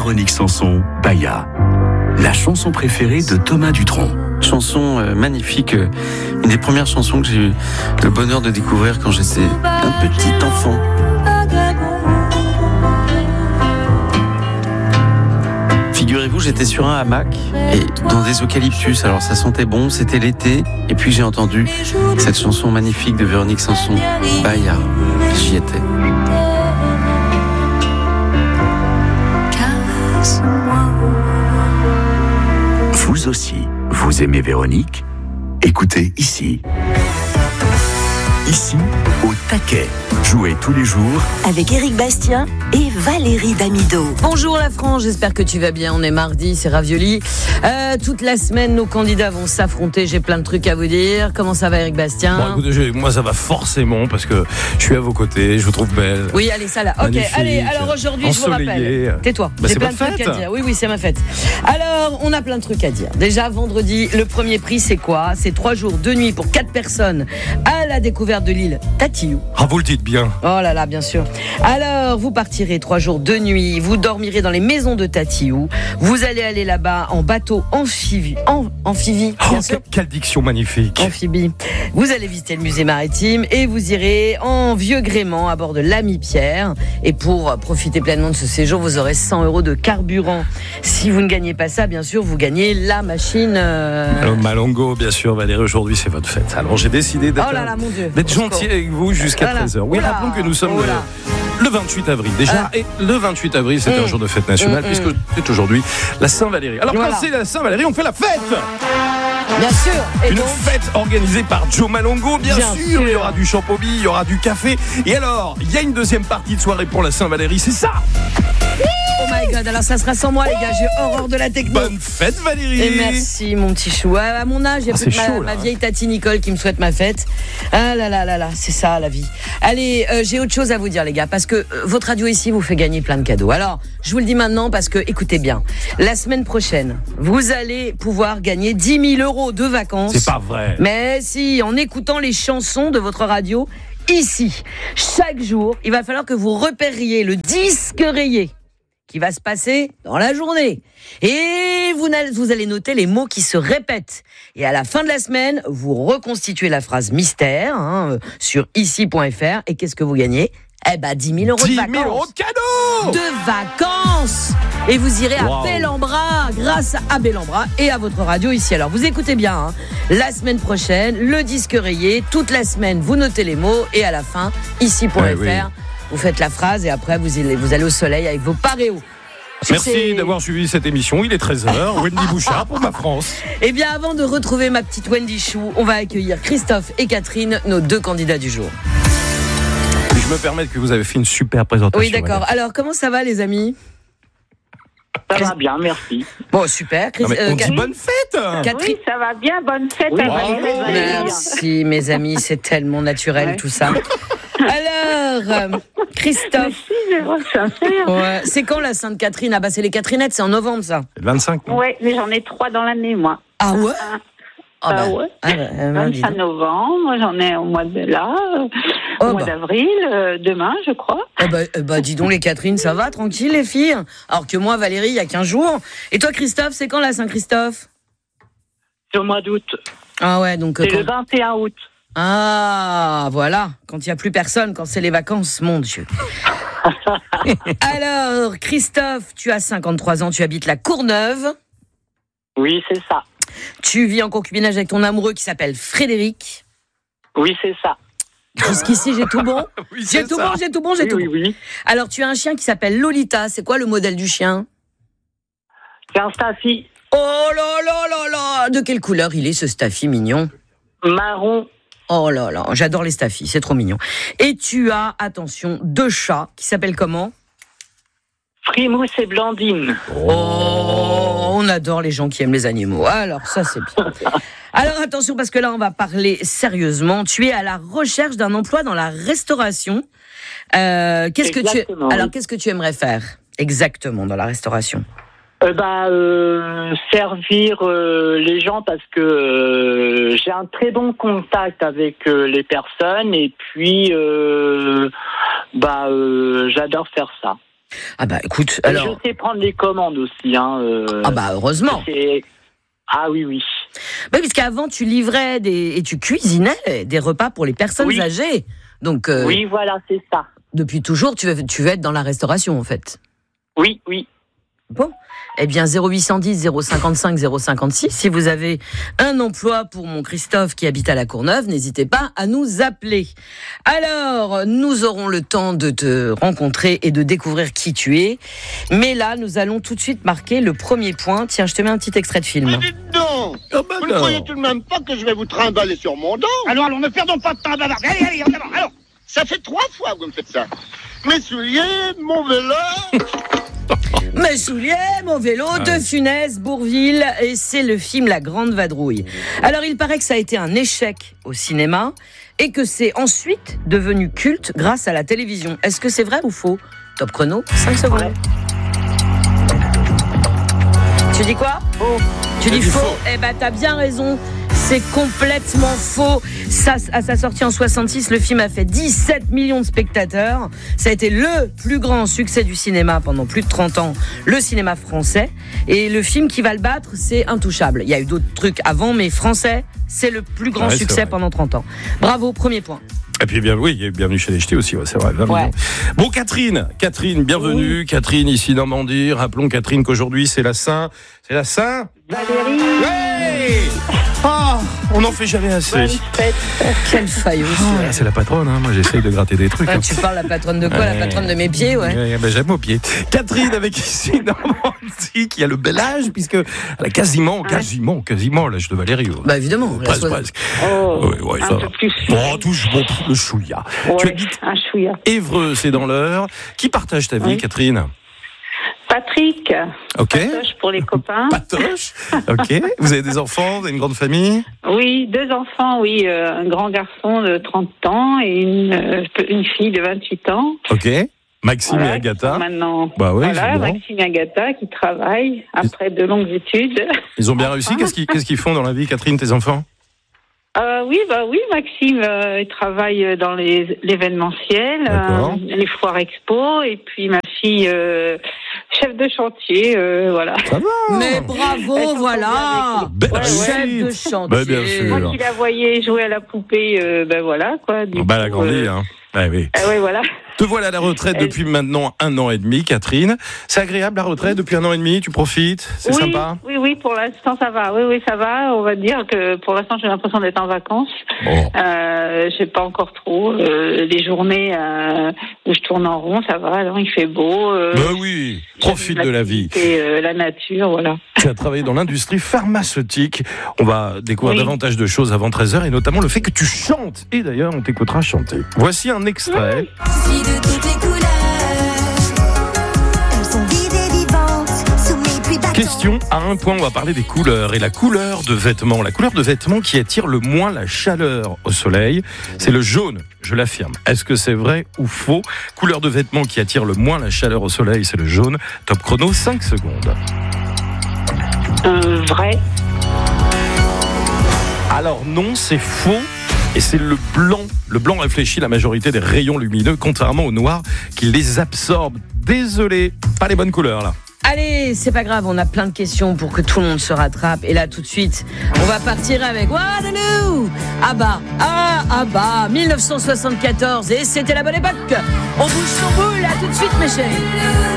Véronique Sanson, Baya. La chanson préférée de Thomas Dutronc. Chanson magnifique, une des premières chansons que j'ai eu le bonheur de découvrir quand j'étais un petit enfant. Figurez-vous, j'étais sur un hamac et dans des eucalyptus, alors ça sentait bon, c'était l'été, et puis j'ai entendu cette chanson magnifique de Véronique Sanson, Baya, j'y étais. Vous aussi, vous aimez Véronique ? Écoutez ici. Ici, au taquet. Jouez tous les jours avec Éric Bastien et Valérie Damido. Bonjour la France, j'espère que tu vas bien. On est mardi, c'est Ravioli. Toute la semaine, nos candidats vont s'affronter. J'ai plein de trucs à vous dire. Comment ça va, Éric Bastien ? Bon, écoutez, moi ça va forcément parce que je suis à vos côtés, je vous trouve belle. Oui, allez, ça là. Ok, allez, alors aujourd'hui, je vous rappelle. Tais-toi, j'ai plein de trucs à dire. Oui, c'est ma fête. Alors, on a plein de trucs à dire. Déjà, vendredi, le premier prix, c'est quoi ? C'est 3 jours, 2 nuits pour 4 personnes à la découverte de l'île Tatiou. Ah, vous le dites bien. Oh là là, bien sûr. Alors, vous partirez 3 jours, 2 nuits. Vous dormirez dans les maisons de Tatiou. Vous allez aller là-bas en bateau amphibie. Amphibie, bien sûr. Quelle diction magnifique. Amphibie. Vous allez visiter le musée maritime et vous irez en vieux gréement à bord de l'Ami Pierre. Et pour profiter pleinement de ce séjour, vous aurez 100 € de carburant. Si vous ne gagnez pas ça, bien sûr, vous gagnez la machine. Malongo, bien sûr, Valérie, aujourd'hui c'est votre fête. Alors j'ai décidé d'être gentil avec vous jusqu'à 13h. Oui, rappelons que nous sommes le 28 avril déjà. Et le 28 avril, c'est un jour de fête nationale puisque c'est aujourd'hui la Saint-Valérie. Alors quand c'est la Saint-Valérie, on fait la fête. Bien sûr. Et une fête organisée par Joe Malongo, bien sûr. Il y aura du champomis, il y aura du café. Et alors, il y a une deuxième partie de soirée pour la Saint-Valérie, c'est ça. Oh my God, alors ça sera sans moi les gars, j'ai horreur de la techno. Bonne fête Valérie. Et merci mon petit chou. À mon âge, il y a plus ma vieille Tati Nicole qui me souhaite ma fête. Ah là là là là, c'est ça la vie. Allez, j'ai autre chose à vous dire les gars, parce que votre radio ici vous fait gagner plein de cadeaux. Alors, je vous le dis maintenant parce que, écoutez bien, la semaine prochaine, vous allez pouvoir gagner 10 000 € de vacances. C'est pas vrai. Mais si, en écoutant les chansons de votre radio, ici, chaque jour, il va falloir que vous repériez le disque rayé qui va se passer dans la journée. Et vous allez noter les mots qui se répètent. Et à la fin de la semaine, vous reconstituez la phrase mystère sur ici.fr. Et qu'est-ce que vous gagnez ? 10 000 € de vacances. 10 000 € de cadeaux. De vacances. Et vous irez à Bel-en-Bras grâce à Bel-en-Bras et à votre radio ici. Alors vous écoutez bien, la semaine prochaine, le disque rayé, toute la semaine, vous notez les mots et à la fin, ici.fr. Vous faites la phrase et après vous allez au soleil avec vos paréos. Merci d'avoir suivi cette émission. Il est 13h. Wendy Bouchard pour ma France. Eh bien, avant de retrouver ma petite Wendy Chou, on va accueillir Christophe et Catherine, nos 2 candidats du jour. Je me permets que vous avez fait une super présentation. Oui, d'accord. Alors, comment ça va, les amis ? Ça va bien, merci. Bon, super. On dit bonne fête. Catherine. Oui, ça va bien, bonne fête à Valérie. Merci, mes amis, c'est tellement naturel tout ça. Alors, Christophe. Merci, c'est quand la Sainte-Catherine ? Ah bah c'est les Catherinettes, c'est en novembre ça. Le 25. Oui, mais j'en ai 3 dans l'année, moi. Ah ouais ? Ouais. 25 novembre, j'en ai au mois d'avril, demain, je crois. Dis donc, les Catherine, ça va, tranquille, les filles ? Alors que moi, Valérie, il y a 15 jours. Et toi, Christophe, c'est quand la Saint-Christophe ? C'est au mois d'août. Ah ouais, donc... C'est le 21 août. Ah, voilà, quand il n'y a plus personne, quand c'est les vacances, mon Dieu. Alors, Christophe, tu as 53 ans, tu habites la Courneuve. Oui, c'est ça. Tu vis en concubinage avec ton amoureux qui s'appelle Frédéric. Oui, c'est ça. Jusqu'ici, j'ai tout bon. Oui, j'ai tout bon. Oui. Alors, tu as un chien qui s'appelle Lolita. C'est quoi le modèle du chien ? C'est un staffy. Oh là là là là ! De quelle couleur il est, ce staffy mignon ? Marron. Oh là là, j'adore les staffis, c'est trop mignon. Et tu as, attention, 2 chats qui s'appellent comment ? Frimousse et Blandine. Oh, on adore les gens qui aiment les animaux. Alors, ça, c'est bien. Alors, attention, parce que là, on va parler sérieusement. Tu es à la recherche d'un emploi dans la restauration. Qu'est-ce que tu aimerais faire exactement dans la restauration ? Servir les gens parce que j'ai un très bon contact avec les personnes et puis j'adore faire ça. Ah bah écoute, alors... Je sais prendre les commandes aussi. Ah bah heureusement. Ah oui. Oui, parce qu'avant tu livrais et tu cuisinais des repas pour les personnes âgées. Donc, oui, voilà, c'est ça. Depuis toujours, tu veux être dans la restauration en fait. Oui. Bon, eh bien 0810 055 056, si vous avez un emploi pour mon Christophe qui habite à la Courneuve, n'hésitez pas à nous appeler. Alors, nous aurons le temps de te rencontrer et de découvrir qui tu es. Mais là, nous allons tout de suite marquer le premier point. Tiens, je te mets un petit extrait de film. Mais dites donc, vous ne croyez tout de même pas que je vais vous trimballer sur mon dos? Alors, ne perdons pas de temps à bavarder. Allez, on avance. Alors, ça fait 3 fois que vous me faites ça. Mes souliers, mon vélo... Mes souliers, mon vélo, De Funès, Bourvil, et c'est le film La Grande Vadrouille. Alors il paraît que ça a été un échec au cinéma et que c'est ensuite devenu culte grâce à la télévision. Est-ce que c'est vrai ou faux? Top chrono, 5 secondes. Tu dis quoi? Tu dis faux? Eh ben t'as bien raison. C'est complètement faux. À sa sortie en 66, le film a fait 17 millions de spectateurs. Ça a été le plus grand succès du cinéma pendant plus de 30 ans, le cinéma français. Et le film qui va le battre, c'est Intouchable. Il y a eu d'autres trucs avant, mais français, c'est le plus grand succès pendant 30 ans. Bravo, premier point. Et puis bienvenue chez les Jetés aussi, c'est vrai. Bon, Catherine, bienvenue. Catherine, ici Normandie. Rappelons, Catherine, qu'aujourd'hui c'est la Saint. Valérie. Ouais. On n'en fait jamais assez. Quelle faille aussi. C'est la patronne, moi j'essaye de gratter des trucs. Tu parles la patronne de quoi? La patronne de mes pieds, j'aime aux pieds. Catherine avec ici Normandie qui a le bel âge puisque elle a quasiment l'âge de Valérie. Bah évidemment. Presque. Un peu plus. Le chouïa. Ouais, tu habites un chouïa. Évreux, c'est dans l'Eure. Qui partage ta vie, Catherine? Patrick. Ok. Patoche pour les copains. Patoche. Ok. Vous avez des enfants? Vous avez une grande famille? Oui, 2 enfants, un grand garçon de 30 ans et une fille de 28 ans. Ok. Maxime et Agatha. Maintenant, Maxime et Agatha qui travaillent après de longues études. Ils ont bien réussi. Qu'est-ce qu'ils font dans la vie, Catherine, tes enfants? Oui, Maxime, il travaille dans l'événementiel, les foires expo, et puis ma fille, chef de chantier, voilà. Ça va. Mais bravo, voilà. Chef de chantier. Bien sûr. Moi qui la voyais jouer à la poupée, voilà, quoi. Elle a grandi, oui. Voilà. Te voilà à la retraite depuis maintenant 1 an et demi, Catherine. C'est agréable la retraite depuis 1 an et demi, tu profites? C'est sympa? Oui, pour l'instant ça va. Oui, ça va. On va dire que pour l'instant j'ai l'impression d'être en vacances. Bon. Je sais pas encore trop. Les journées où je tourne en rond, ça va. Alors il fait beau. Oui, profite de la vie. Et la nature, voilà. Tu as travaillé dans l'industrie pharmaceutique. On va découvrir davantage de choses avant 13h et notamment le fait que tu chantes. Et d'ailleurs, on t'écoutera chanter. Voici un extrait. De toutes les couleurs, elles sont vides et vivantes sous mes pluies battantes. Question à un point, on va parler des couleurs et la couleur de vêtements. La couleur de vêtements qui attire le moins la chaleur au soleil, c'est le jaune, je l'affirme. Est-ce que c'est vrai ou faux? Couleur de vêtements qui attire le moins la chaleur au soleil, c'est le jaune. Top chrono, 5 secondes. Vrai. Alors non, c'est faux. Et c'est le blanc. Le blanc réfléchit la majorité des rayons lumineux, contrairement au noir qui les absorbe. Désolé, pas les bonnes couleurs là. Allez, c'est pas grave, on a plein de questions pour que tout le monde se rattrape. Et là, tout de suite, on va partir avec Waterloo. Abba, 1974. Et c'était la bonne époque. On bouge son boule, à tout de suite, mes chéris.